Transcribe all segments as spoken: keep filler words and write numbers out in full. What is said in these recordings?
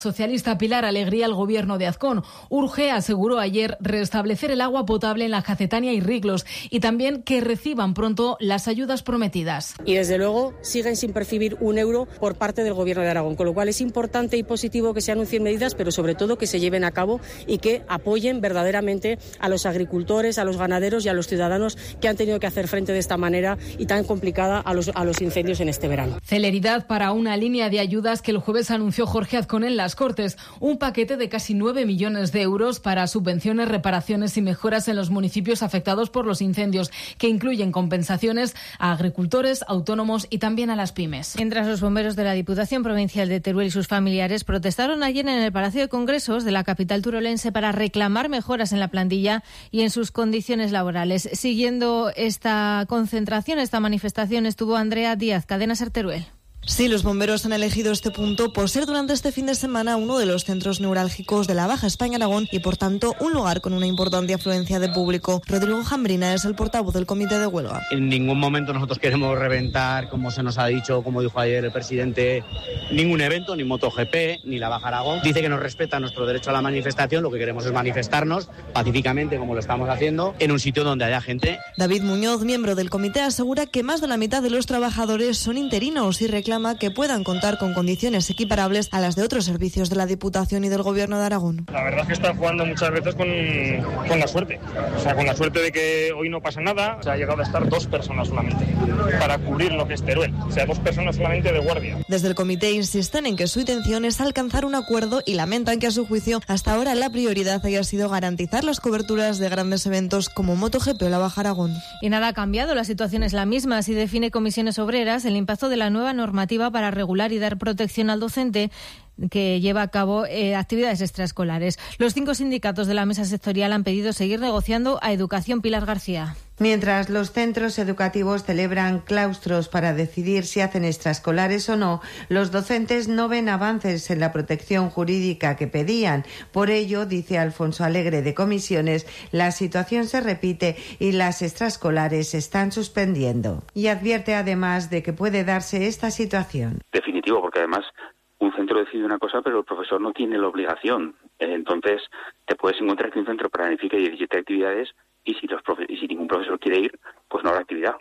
Socialista Pilar Alegría al gobierno de Azcón. Urge, aseguró ayer, restablecer el agua potable en la Jacetania y Riglos y también que reciban pronto las ayudas prometidas. Y desde luego siguen sin percibir un euro por parte del gobierno de Aragón, con lo cual es importante y positivo que se anuncien medidas, pero sobre todo que se lleven a cabo y que apoyen verdaderamente a los agricultores, a los ganaderos y a los ciudadanos que han tenido que hacer frente de esta manera y tan complicada a los, a los incendios en este verano. Celeridad para una línea de ayudas que el jueves anunció Jorge Azcón en las Cortes, un paquete de casi nueve millones de euros para subvenciones, reparaciones y mejoras en los municipios afectados por los incendios, que incluyen compensaciones a agricultores, autónomos y también a las pymes. Mientras los bomberos de la Diputación Provincial de Teruel y sus familiares protestaron ayer en el Palacio de Congresos de la capital turolense para reclamar mejoras en la plantilla y en sus condiciones laborales. Siguiendo esta concentración, esta manifestación, estuvo Andrea Díaz, Cadena Ser Teruel. Sí, los bomberos han elegido este punto por ser durante este fin de semana uno de los centros neurálgicos de la Baja España-Aragón y, por tanto, un lugar con una importante afluencia de público. Rodrigo Jambrina es el portavoz del comité de huelga. En ningún momento nosotros queremos reventar, como se nos ha dicho, como dijo ayer el presidente, ningún evento, ni MotoGP, ni la Baja Aragón. Dice que nos respeta nuestro derecho a la manifestación, lo que queremos es manifestarnos pacíficamente, como lo estamos haciendo, en un sitio donde haya gente. David Muñoz, miembro del comité, asegura que más de la mitad de los trabajadores son interinos y reclaman que puedan contar con condiciones equiparables a las de otros servicios de la Diputación y del Gobierno de Aragón. La verdad es que están jugando muchas veces con, con la suerte, o sea, con la suerte de que hoy no pasa nada. Se ha llegado a estar dos personas solamente para cubrir lo que es Teruel, o sea, dos personas solamente de guardia. Desde el comité insisten en que su intención es alcanzar un acuerdo y lamentan que, a su juicio, hasta ahora la prioridad haya sido garantizar las coberturas de grandes eventos como MotoGP o la Baja Aragón. Y nada ha cambiado, la situación es la misma. Así define Comisiones Obreras el impacto de la nueva normativa para regular y dar protección al docente que lleva a cabo eh, actividades extraescolares. Los cinco sindicatos de la mesa sectorial han pedido seguir negociando a Educación. Pilar García. Mientras los centros educativos celebran claustros para decidir si hacen extraescolares o no, los docentes no ven avances en la protección jurídica que pedían. Por ello, dice Alfonso Alegre de Comisiones, la situación se repite y las extraescolares se están suspendiendo. Y advierte además de que puede darse esta situación. Definitivo, porque además un centro decide una cosa, pero el profesor no tiene la obligación. Entonces, te puedes encontrar que un centro planifique diecisiete actividades y si los profe- y si ningún profesor quiere ir, pues no habrá actividad.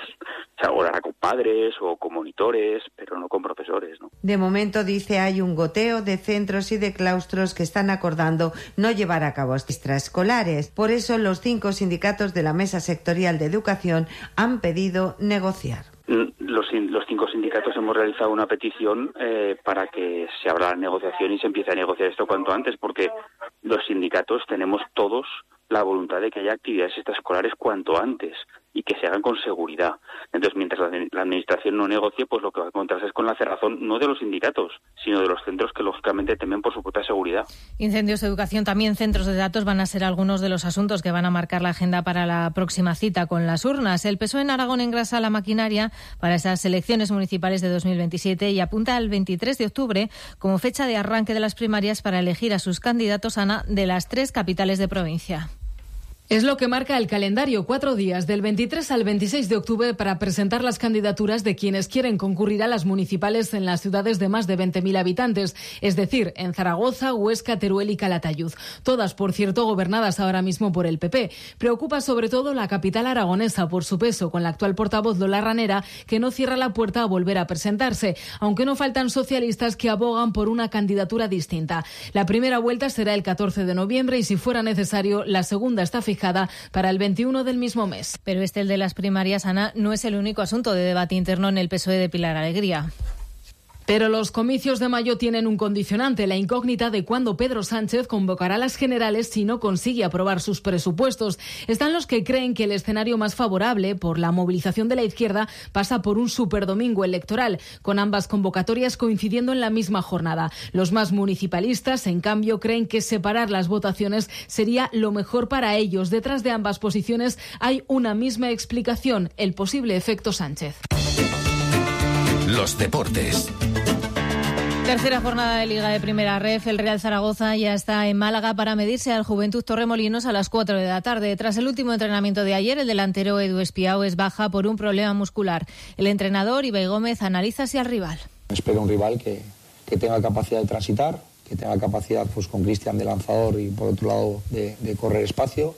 O sea, o la hará con padres o con monitores, pero no con profesores, ¿no? De momento, dice, hay un goteo de centros y de claustros que están acordando no llevar a cabo extraescolares. Por eso, los cinco sindicatos de la Mesa Sectorial de Educación han pedido negociar. Los, los cinco sindicatos hemos realizado una petición eh, para que se abra la negociación y se empiece a negociar esto cuanto antes, porque los sindicatos tenemos todos la voluntad de que haya actividades extraescolares cuanto antes y que se hagan con seguridad. Entonces, mientras la, la administración no negocie, pues lo que va a encontrarse es con la cerrazón no de los sindicatos, sino de los centros que lógicamente temen por su propia seguridad. Incendios, educación, también centros de datos van a ser algunos de los asuntos que van a marcar la agenda para la próxima cita con las urnas. El P S O E en Aragón engrasa la maquinaria para esas elecciones municipales de dos mil veintisiete y apunta al veintitrés de octubre como fecha de arranque de las primarias para elegir a sus candidatos, Ana, de las tres capitales de provincia. Es lo que marca el calendario, cuatro días, del veintitrés al veintiséis de octubre, para presentar las candidaturas de quienes quieren concurrir a las municipales en las ciudades de más de veinte mil habitantes, es decir, en Zaragoza, Huesca, Teruel y Calatayud. Todas, por cierto, gobernadas ahora mismo por el P P. Preocupa sobre todo la capital aragonesa por su peso, con la actual portavoz Lola Ranera, que no cierra la puerta a volver a presentarse, aunque no faltan socialistas que abogan por una candidatura distinta. La primera vuelta será el catorce de noviembre y, si fuera necesario, la segunda está fijada para el veintiuno del mismo mes. Pero este, el de las primarias, Ana, no es el único asunto de debate interno en el P S O E de Pilar Alegría. Pero los comicios de mayo tienen un condicionante, la incógnita de cuándo Pedro Sánchez convocará las generales si no consigue aprobar sus presupuestos. Están los que creen que el escenario más favorable por la movilización de la izquierda pasa por un superdomingo electoral, con ambas convocatorias coincidiendo en la misma jornada. Los más municipalistas, en cambio, creen que separar las votaciones sería lo mejor para ellos. Detrás de ambas posiciones hay una misma explicación: el posible efecto Sánchez. Los deportes. Tercera jornada de Liga de Primera Ref. El Real Zaragoza ya está en Málaga para medirse al Juventud Torremolinos a las cuatro de la tarde. Tras el último entrenamiento de ayer, el delantero Edu Espiao es baja por un problema muscular. El entrenador Ibai Gómez analiza si al rival. Espero un rival que, que tenga capacidad de transitar, que tenga capacidad pues con Cristian de lanzador y por otro lado de, de correr espacio.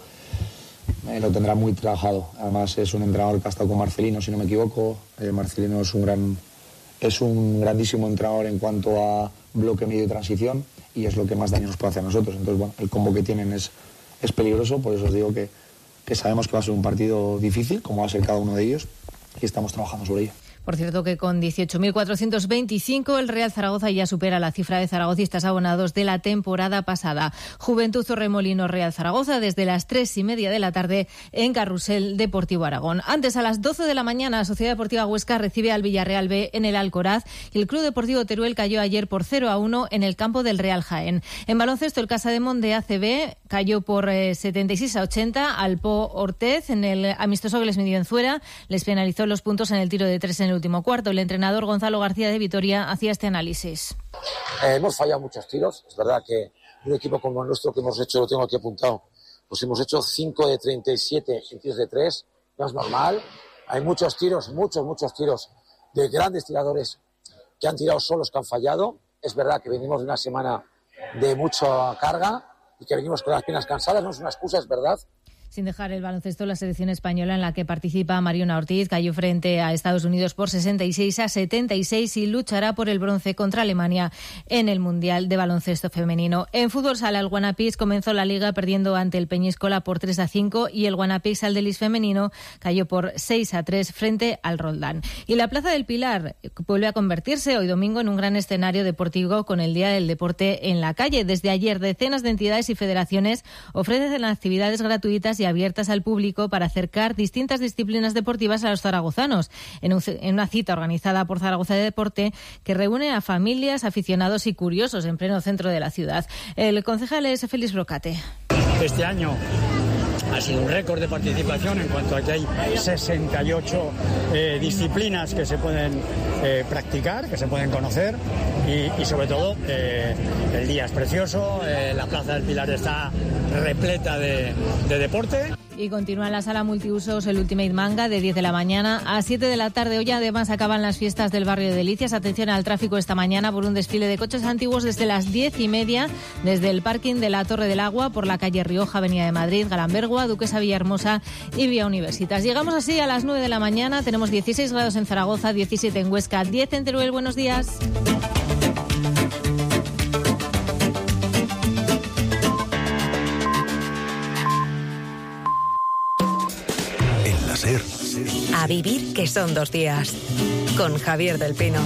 Eh, lo tendrá muy trabajado. Además es un entrenador que ha estado con Marcelino, si no me equivoco. Eh, Marcelino es un gran, es un grandísimo entrenador en cuanto a bloque medio y transición y es lo que más daño nos puede hacer a nosotros. Entonces, bueno, el combo que tienen es, es peligroso, por eso os digo que, que sabemos que va a ser un partido difícil, como va a ser cada uno de ellos, y estamos trabajando sobre ello. Por cierto que con dieciocho mil cuatrocientos veinticinco el Real Zaragoza ya supera la cifra de zaragocistas abonados de la temporada pasada. Juventud Torremolinos Real Zaragoza desde las tres y media de la tarde en Carrusel Deportivo Aragón. Antes, a las doce de la mañana, la Sociedad Deportiva Huesca recibe al Villarreal B en el Alcoraz y el Club Deportivo Teruel cayó ayer por cero a uno en el campo del Real Jaén. En baloncesto, el Casa de Monde A C B cayó por eh, setenta y seis a ochenta al Po Ortez en el amistoso que les midió en Zuera. Les penalizó los puntos en el tiro de tres en el último cuarto. El entrenador Gonzalo García de Vitoria hacía este análisis. Eh, hemos fallado muchos tiros. Es verdad que un equipo como el nuestro que hemos hecho, lo tengo aquí apuntado, pues hemos hecho cinco de treinta y siete en tiros de tres. No es normal. Hay muchos tiros, muchos, muchos tiros de grandes tiradores que han tirado solos, que han fallado. Es verdad que venimos de una semana de mucha carga y que venimos con las piernas cansadas. No es una excusa, es verdad. Sin dejar el baloncesto, la selección española en la que participa Mariona Ortiz cayó frente a Estados Unidos por sesenta y seis a setenta y seis y luchará por el bronce contra Alemania en el Mundial de Baloncesto Femenino. En fútbol sala, el Guanapís comenzó la liga perdiendo ante el Peñíscola por tres a cinco y el Guanapís Aldelis femenino cayó por seis a tres frente al Roldán. Y la Plaza del Pilar vuelve a convertirse hoy domingo en un gran escenario deportivo con el Día del Deporte en la calle. Desde ayer, decenas de entidades y federaciones ofrecen actividades gratuitas y abiertas al público para acercar distintas disciplinas deportivas a los zaragozanos, en, un, en una cita organizada por Zaragoza de Deporte que reúne a familias, aficionados y curiosos en pleno centro de la ciudad. El concejal es Félix Brocate. Este año ha sido un récord de participación en cuanto a que hay sesenta y ocho eh, disciplinas que se pueden eh, practicar, que se pueden conocer y, y sobre todo eh, el día es precioso, eh, la Plaza del Pilar está repleta de, de deporte. Y continúa en la sala multiusos el Ultimate Manga de diez de la mañana a siete de la tarde. Hoy además acaban las fiestas del barrio de Delicias. Atención al tráfico esta mañana por un desfile de coches antiguos desde las diez y media, desde el parking de la Torre del Agua por la calle Rioja, Avenida de Madrid, Galambergua, Duquesa Villahermosa y Vía Universitas. Llegamos así a las nueve de la mañana. Tenemos dieciséis grados en Zaragoza, diecisiete en Huesca, diez en Teruel. Buenos días. A vivir, que son dos días. Con Javier del Pino.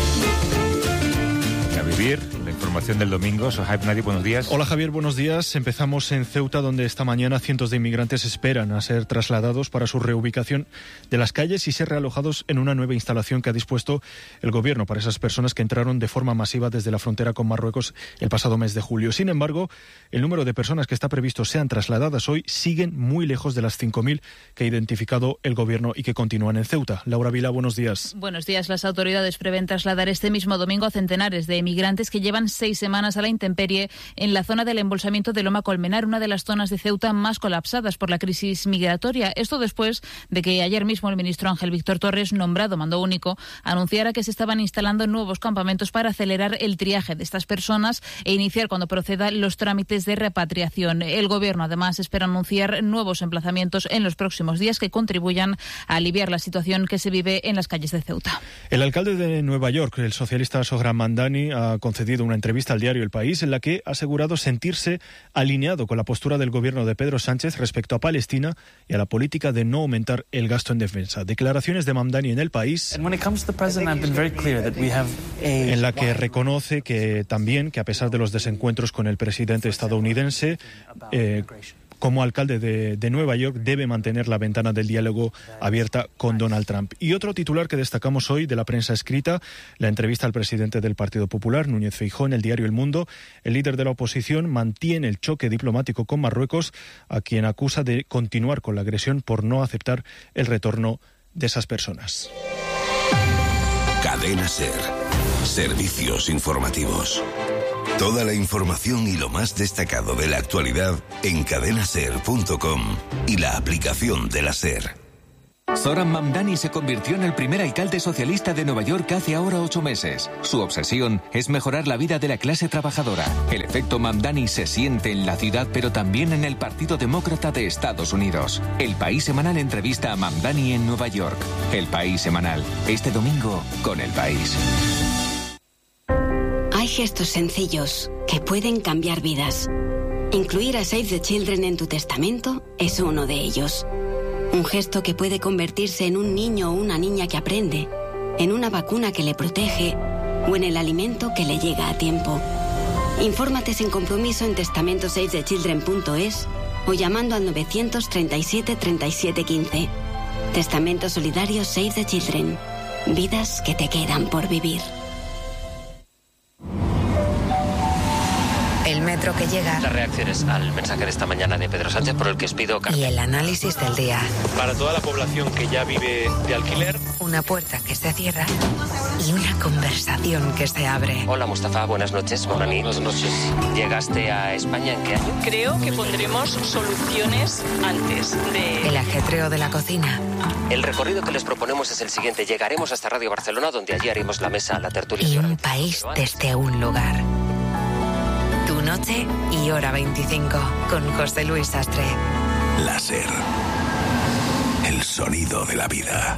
A vivir, la información del domingo. Sohaib Nadi, buenos días. Hola Javier, buenos días. Empezamos en Ceuta, donde esta mañana cientos de inmigrantes esperan a ser trasladados para su reubicación de las calles y ser realojados en una nueva instalación que ha dispuesto el gobierno para esas personas que entraron de forma masiva desde la frontera con Marruecos el pasado mes de julio. Sin embargo, el número de personas que está previsto sean trasladadas hoy siguen muy lejos de las cinco mil que ha identificado el gobierno y que continúan en Ceuta. Laura Vila, buenos días. Buenos días. Las autoridades prevén trasladar este mismo domingo a centenares de inmigrantes que llevan seis semanas a la intemperie en la zona del embolsamiento de Loma Colmenar, una de las zonas de Ceuta más colapsadas por la crisis migratoria. Esto después de que ayer mismo el ministro Ángel Víctor Torres, nombrado mando único, anunciara que se estaban instalando nuevos campamentos para acelerar el triaje de estas personas e iniciar cuando proceda los trámites de repatriación. El gobierno además espera anunciar nuevos emplazamientos en los próximos días que contribuyan a aliviar la situación que se vive en las calles de Ceuta. El alcalde de Nueva York, el socialista Sohran Mamdani, ha concedido una entrevista al diario El País en la que ha asegurado sentirse alineado con la postura del gobierno de Pedro Sánchez respecto a Palestina y a la política de no aumentar el gasto en defensa. Declaraciones de Mamdani en El País, en la que reconoce que también que a pesar de los desencuentros con el presidente estadounidense, eh, como alcalde de, de Nueva York debe mantener la ventana del diálogo abierta con Donald Trump. Y otro titular que destacamos hoy de la prensa escrita, la entrevista al presidente del Partido Popular, Núñez Feijóo, en el diario El Mundo. El líder de la oposición mantiene el choque diplomático con Marruecos, a quien acusa de continuar con la agresión por no aceptar el retorno de esas personas. Cadena SER. Servicios informativos. Toda la información y lo más destacado de la actualidad en cadena ser punto com y la aplicación de la SER. Zoran Mamdani se convirtió en el primer alcalde socialista de Nueva York hace ahora ocho meses. Su obsesión es mejorar la vida de la clase trabajadora. El efecto Mamdani se siente en la ciudad, pero también en el Partido Demócrata de Estados Unidos. El País Semanal entrevista a Mamdani en Nueva York. El País Semanal, este domingo con El País. Hay gestos sencillos que pueden cambiar vidas. Incluir a Save the Children en tu testamento es uno de ellos. Un gesto que puede convertirse en un niño o una niña que aprende, en una vacuna que le protege o en el alimento que le llega a tiempo. Infórmate sin compromiso en testamento save the children punto es o llamando al novecientos treinta y siete treinta y siete quince. Testamento solidario Save the Children. Vidas que te quedan por vivir. El metro que llega. Las reacciones al mensaje de esta mañana de Pedro Sánchez, por el que os pido... Y el análisis del día. Para toda la población que ya vive de alquiler. Una puerta que se cierra y una conversación que se abre. Hola, Mustafa, buenas noches. Buenas noches. ¿Llegaste a España en qué año? Creo que pondremos soluciones antes de... El ajetreo de la cocina. El recorrido que les proponemos es el siguiente. Llegaremos hasta Radio Barcelona, donde allí haremos la mesa, la tertulia. Y un país desde un lugar. Tu noche y hora veinticinco, con José Luis Sastre. La SER. El sonido de la vida.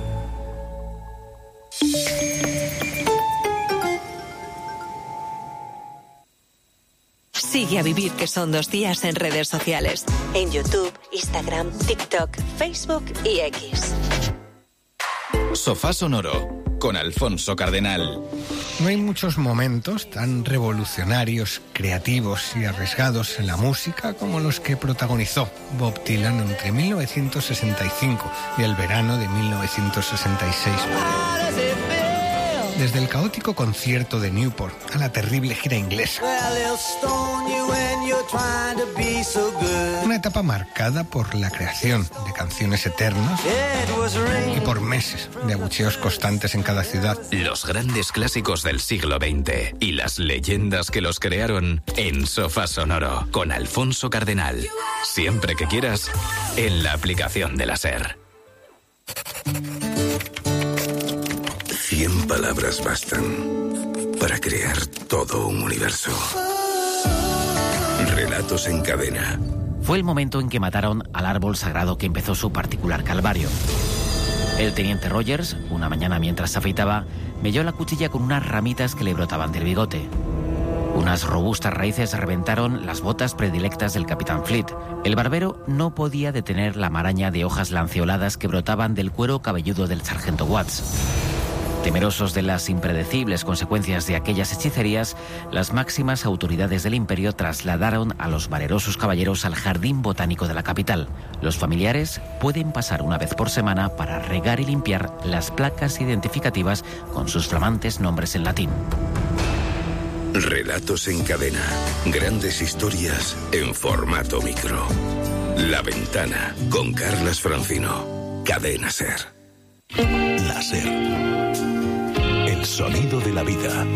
Sigue a Vivir que son dos días en redes sociales. En YouTube, Instagram, TikTok, Facebook y X. Sofá Sonoro, con Alfonso Cardenal. No hay muchos momentos tan revolucionarios, creativos y arriesgados en la música como los que protagonizó Bob Dylan entre mil novecientos sesenta y cinco y el verano de mil novecientos sesenta y seis. Desde el caótico concierto de Newport a la terrible gira inglesa. Una etapa marcada por la creación de canciones eternas y por meses de abucheos constantes en cada ciudad. Los grandes clásicos del siglo veinte y las leyendas que los crearon en Sofá Sonoro con Alfonso Cardenal. Siempre que quieras, en la aplicación de la SER. Cien palabras bastan para crear todo un universo. Relatos en cadena. Fue el momento en que mataron al árbol sagrado que empezó su particular calvario. El teniente Rogers, una mañana mientras se afeitaba, melló la cuchilla con unas ramitas que le brotaban del bigote. Unas robustas raíces reventaron las botas predilectas del capitán Fleet. El barbero no podía detener la maraña de hojas lanceoladas que brotaban del cuero cabelludo del sargento Watts. Temerosos de las impredecibles consecuencias de aquellas hechicerías, las máximas autoridades del imperio trasladaron a los valerosos caballeros al jardín botánico de la capital. Los familiares pueden pasar una vez por semana para regar y limpiar las placas identificativas con sus flamantes nombres en latín. Relatos en cadena. Grandes historias en formato micro. La Ventana, con Carlas Francino. Cadena SER. La SER. El sonido de la vida.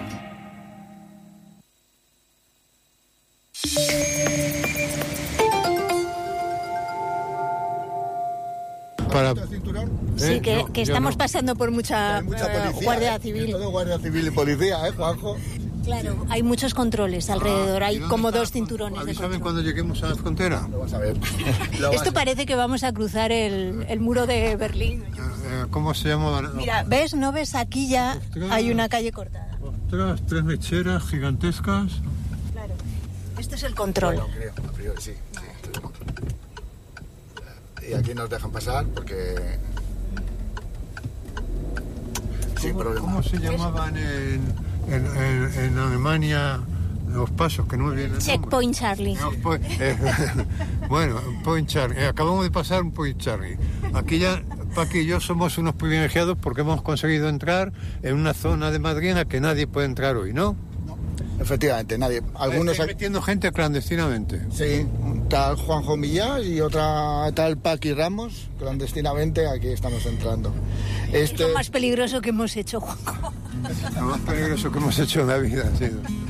Para... Sí, que, que estamos no. pasando por mucha, mucha policía, uh, guardia ¿eh? civil. Todo guardia civil y policía, ¿eh, Juanjo? Claro, hay muchos controles alrededor, hay como dos cinturones. ¿A saben cuando lleguemos a la frontera? Lo vas a ver. Lo Esto vas... parece que vamos a cruzar el, el muro de Berlín. ¿Cómo se llama? Mira, ¿ves? ¿No ves? Aquí ya Ostras, hay una calle cortada. Ostras, tres mecheras gigantescas. Claro. Esto es el control. Bueno, creo, a priori sí, sí. Y aquí nos dejan pasar porque... Sin ¿Cómo, problema. ¿Cómo se llamaban en, en, en, en Alemania los pasos? Que no me vienen. Checkpoint Charlie. No, point, eh, bueno, Point Charlie. Eh, acabamos de pasar un Point Charlie. Aquí ya... Paqui y yo somos unos privilegiados porque hemos conseguido entrar en una zona de Madrid en la que nadie puede entrar hoy, ¿no? No, efectivamente, nadie. Algunos están metiendo gente clandestinamente. Sí, tal Juanjo Millás y otra tal Paqui Ramos, clandestinamente aquí estamos entrando. Este... Es lo más peligroso que hemos hecho, Juanjo. Lo más peligroso que hemos hecho en la vida ha sido.